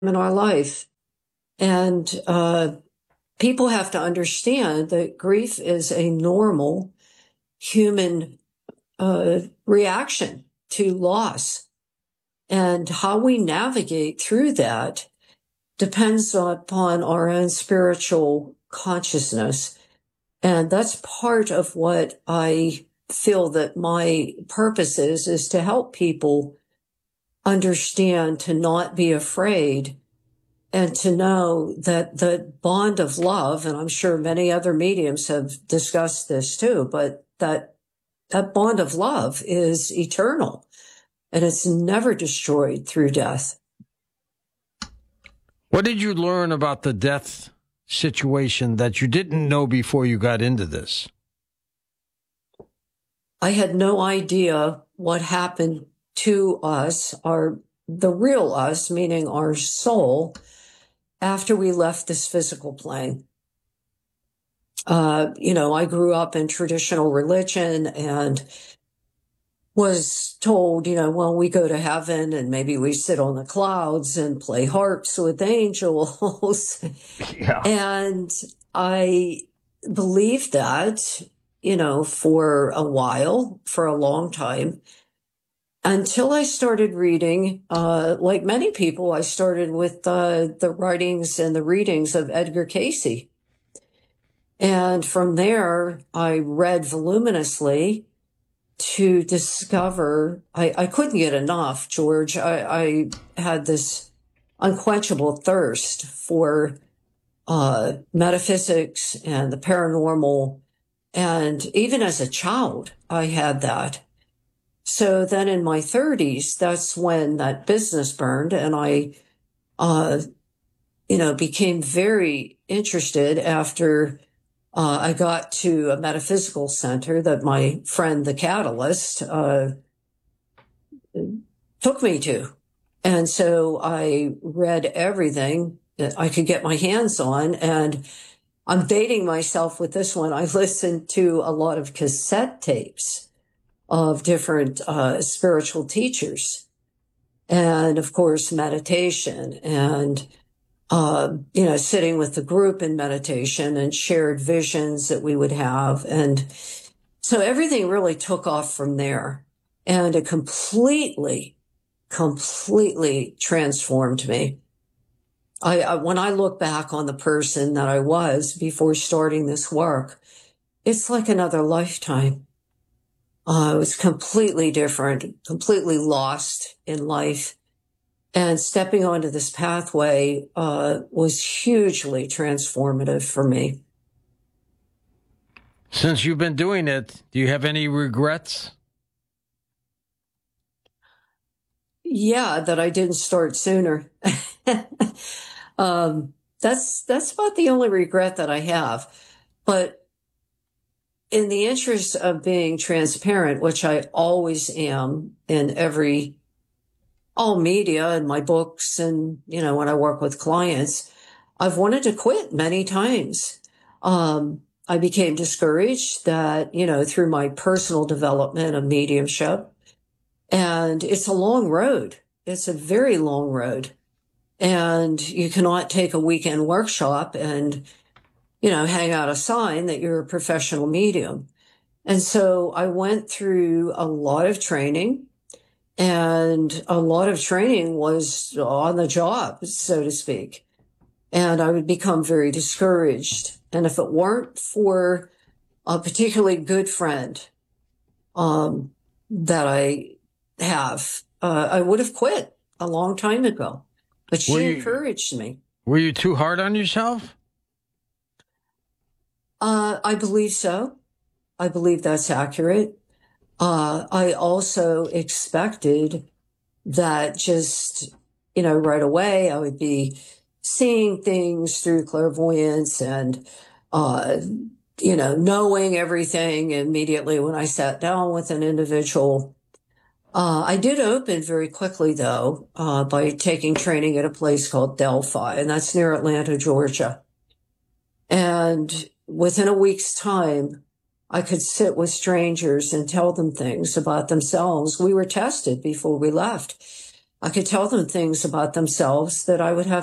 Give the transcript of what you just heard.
in our life. And people have to understand that grief is a normal human reaction to loss. And how we navigate through that depends upon our own spiritual consciousness. And that's part of what I feel that my purpose is to help people understand, to not be afraid, and to know that the bond of love, and I'm sure many other mediums have discussed this too, but that bond of love is eternal and it's never destroyed through death. What did you learn about the death situation that you didn't know before you got into this? I had no idea what happened to us, the real us, meaning our soul, after we left this physical plane. I grew up in traditional religion and was told, well, we go to heaven and maybe we sit on the clouds and play harps with angels. Yeah. And I believed that, for a while, for a long time, until I started reading, like many people, I started with the writings and the readings of Edgar Cayce. And from there, I read voluminously to discover, I couldn't get enough, George. I had this unquenchable thirst for metaphysics and the paranormal. And even as a child, I had that. So then in my 30s, that's when that business burned, and I, became very interested after I got to a metaphysical center that my friend, the Catalyst, took me to. And so I read everything that I could get my hands on, and I'm dating myself with this one. I listened to a lot of cassette tapes of different spiritual teachers, and of course meditation, and sitting with the group in meditation and shared visions that we would have. And so everything really took off from there, and it completely transformed me. When I look back on the person that I was before starting this work, it's like another lifetime. I was completely different, completely lost in life. And stepping onto this pathway was hugely transformative for me. Since you've been doing it, do you have any regrets? Yeah, that I didn't start sooner. That's about the only regret that I have. But in the interest of being transparent, which I always am in all media and my books and, when I work with clients, I've wanted to quit many times. I became discouraged that, through my personal development of mediumship, and it's a long road. It's a very long road. And you cannot take a weekend workshop and, hang out a sign that you're a professional medium. And so I went through a lot of training, and a lot of training was on the job, so to speak. And I would become very discouraged. And if it weren't for a particularly good friend that I have, I would have quit a long time ago. But she encouraged me. Were you too hard on yourself? I believe so. I believe that's accurate. I also expected that just, right away I would be seeing things through clairvoyance and, knowing everything immediately when I sat down with an individual. I did open very quickly, though, by taking training at a place called Delphi, and that's near Atlanta, Georgia. And within a week's time, I could sit with strangers and tell them things about themselves. We were tested before we left. I could tell them things about themselves that I would have